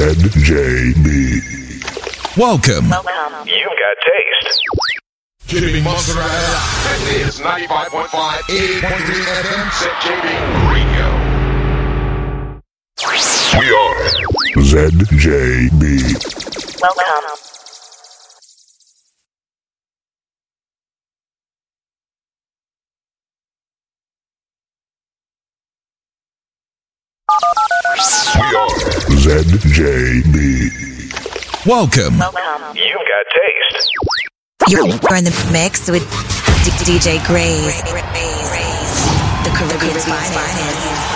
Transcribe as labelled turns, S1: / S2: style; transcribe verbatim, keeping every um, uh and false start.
S1: Z J B.
S2: Welcome.
S3: Welcome.
S4: You've got taste.
S5: Keeping Monster alive. This is ninety-five point five, eighty-eight point three F M, Z J B Radio.
S1: We are Z J B.
S3: Welcome.
S1: We are Z J B.
S2: Welcome.
S3: Welcome.
S4: You've got taste.
S6: You're in the mix with D J Grays, the Caribbean's finest.